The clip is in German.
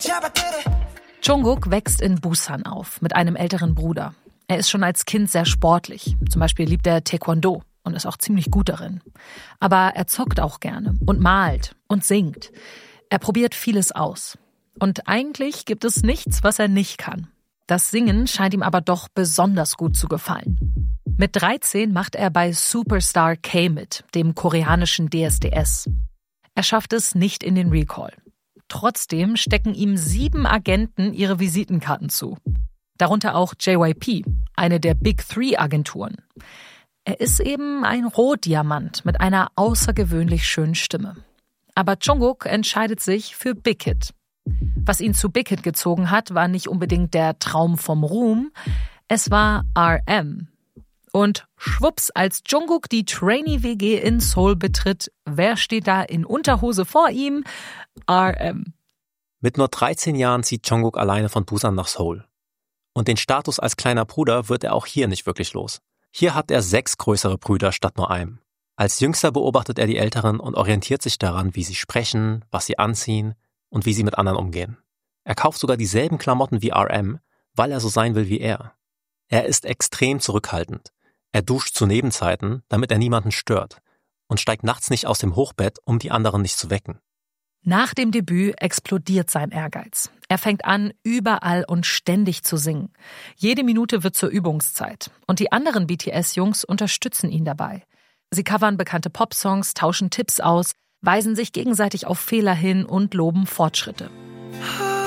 Jungkook wächst in Busan auf mit einem älteren Bruder. Er ist schon als Kind sehr sportlich. Zum Beispiel liebt er Taekwondo und ist auch ziemlich gut darin. Aber er zockt auch gerne und malt und singt. Er probiert vieles aus. Und eigentlich gibt es nichts, was er nicht kann. Das Singen scheint ihm aber doch besonders gut zu gefallen. Mit 13 macht er bei Superstar K mit, dem koreanischen DSDS. Er schafft es nicht in den Recall. Trotzdem stecken ihm 7 Agenten ihre Visitenkarten zu. Darunter auch JYP, eine der Big 3 Agenturen. Er ist eben ein Rohdiamant mit einer außergewöhnlich schönen Stimme. Aber Jungkook entscheidet sich für Big Hit. Was ihn zu Big Hit gezogen hat, war nicht unbedingt der Traum vom Ruhm, es war RM. Und schwupps, als Jungkook die Trainee-WG in Seoul betritt, wer steht da in Unterhose vor ihm? RM. Mit nur 13 Jahren zieht Jungkook alleine von Busan nach Seoul. Und den Status als kleiner Bruder wird er auch hier nicht wirklich los. Hier hat er 6 größere Brüder statt nur einem. Als Jüngster beobachtet er die Älteren und orientiert sich daran, wie sie sprechen, was sie anziehen und wie sie mit anderen umgehen. Er kauft sogar dieselben Klamotten wie RM, weil er so sein will wie er. Er ist extrem zurückhaltend. Er duscht zu Nebenzeiten, damit er niemanden stört und steigt nachts nicht aus dem Hochbett, um die anderen nicht zu wecken. Nach dem Debüt explodiert sein Ehrgeiz. Er fängt an, überall und ständig zu singen. Jede Minute wird zur Übungszeit. Und die anderen BTS-Jungs unterstützen ihn dabei. Sie covern bekannte Popsongs, tauschen Tipps aus, weisen sich gegenseitig auf Fehler hin und loben Fortschritte.